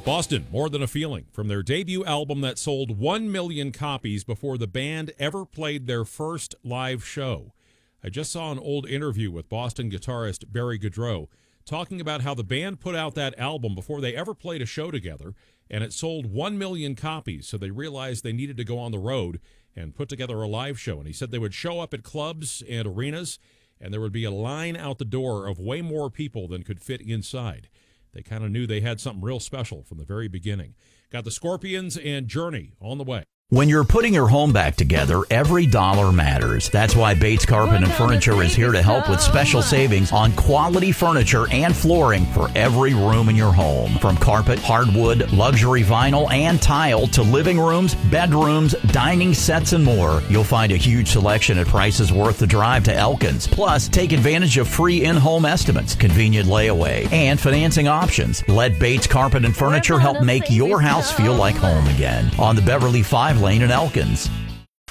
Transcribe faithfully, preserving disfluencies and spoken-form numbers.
Boston, More Than a Feeling, from their debut album that sold one million copies before the band ever played their first live show. I just saw an old interview with Boston guitarist Barry Goudreau talking about how the band put out that album before they ever played a show together, and it sold one million copies, so they realized they needed to go on the road and put together a live show. And he said they would show up at clubs and arenas, and there would be a line out the door of way more people than could fit inside. They kind of knew they had something real special from the very beginning. Got the Scorpions and Journey on the way. When you're putting your home back together, every dollar matters. That's why Bates Carpet and Furniture is here to help with special savings on quality furniture and flooring for every room in your home. From carpet, hardwood, luxury vinyl, and tile to living rooms, bedrooms, dining sets, and more, you'll find a huge selection at prices worth the drive to Elkins. Plus, take advantage of free in-home estimates, convenient layaway, and financing options. Let Bates Carpet and Furniture help make your house feel like home again. On the Beverly five lane in Elkins.